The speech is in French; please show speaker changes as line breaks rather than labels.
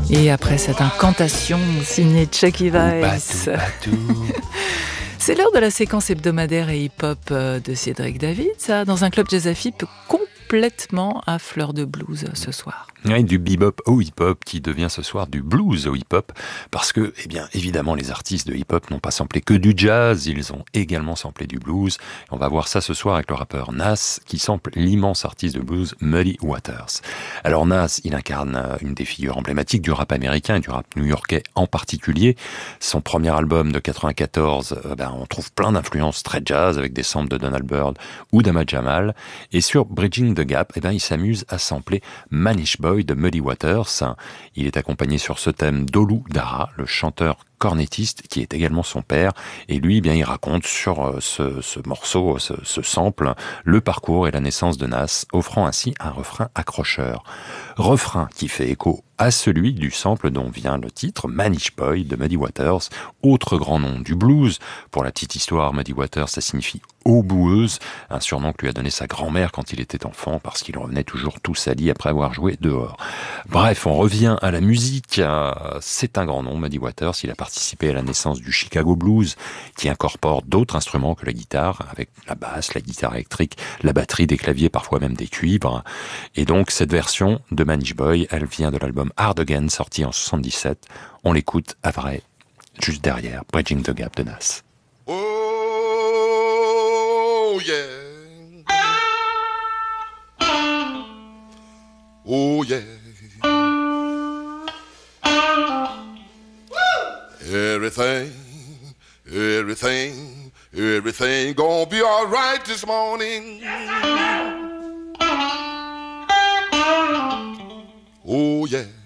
Et après cette incantation signée Chucky Weiss, c'est l'heure de la séquence hebdomadaire et hip-hop de Cédric David, ça, dans un club jazz à FIP complètement à fleur de blues ce soir.
Oui, du bebop au hip-hop qui devient ce soir du blues au hip-hop parce que, eh bien, évidemment, les artistes de hip-hop n'ont pas samplé que du jazz, ils ont également samplé du blues. On va voir ça ce soir avec le rappeur Nas qui sample l'immense artiste de blues Muddy Waters. Alors Nas, il incarne une des figures emblématiques du rap américain et du rap new-yorkais en particulier. Son premier album de 94, on trouve plein d'influences très jazz avec des samples de Donald Byrd ou d'Ahmad Jamal. Et sur Bridging the Gap, il s'amuse à sampler Manish Boy de Muddy Waters. Il est accompagné sur ce thème d'Olu Dara, le chanteur cornettiste qui est également son père, et lui, il raconte sur ce morceau, ce sample, le parcours et la naissance de Nas, offrant ainsi un refrain accrocheur. Refrain qui fait écho à celui du sample dont vient le titre, Manish Boy de Muddy Waters, autre grand nom du blues. Pour la petite histoire, Muddy Waters, ça signifie eau boueuse, un surnom que lui a donné sa grand-mère quand il était enfant, parce qu'il revenait toujours tout sali après avoir joué dehors. Bref, on revient à la musique. C'est un grand nom, Muddy Waters. Il a participé à la naissance du Chicago Blues, qui incorpore d'autres instruments que la guitare, avec la basse, la guitare électrique, la batterie, des claviers, parfois même des cuivres. Et donc, cette version de Manish Boy, elle vient de l'album Hard Again, sorti en 77. On l'écoute à vrai, juste derrière Bridging the Gap de Nas.
Oh yeah. Oh yeah. Everything gonna be all right this morning. Oh yeah.